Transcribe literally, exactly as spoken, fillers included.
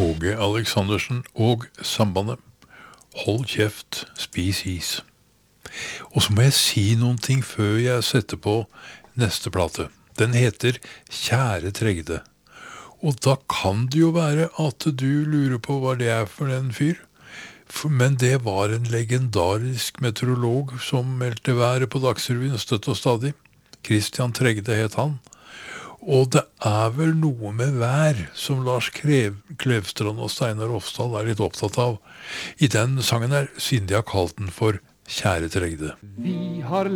Åge Aleksandersen og Sambandet. Hold kjeft, spis is. Og så må jeg si noen ting før jeg setter på neste plate. Den heter Kjære Tregde. Og da kan det jo være at du lurer på hva det er for en fyr. For, men det var en legendarisk meteorolog som meldte været på Dagsrevyen støtt og stadig. Christian Tregde het han. Og det er vel noe med vær som Lars Klev, Klevstrand og Steinar Ofsdal er litt opptatt av. I den sangen her, siden de har kalt den for Kjære Tregde. Vi har